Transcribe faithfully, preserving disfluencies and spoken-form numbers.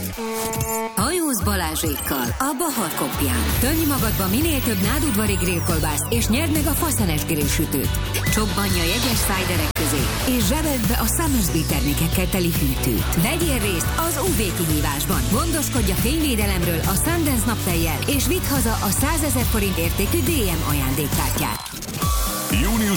Hajóz Balázsékkal a Bahar Kopján. Tölj magadba minél több nádudvari grillkolbászt és nyerd meg a faszenes grillsütőt. Csobbanj a jegyes szájderek közé és zsebeld be a Summersby termékekkel teli hűtőt. Vegyél részt az ú vé kihívásban. Gondoskodj a fényvédelemről a Sundance naptejjel és vidd haza a százezer forint értékű dé em ajándékkártyát. június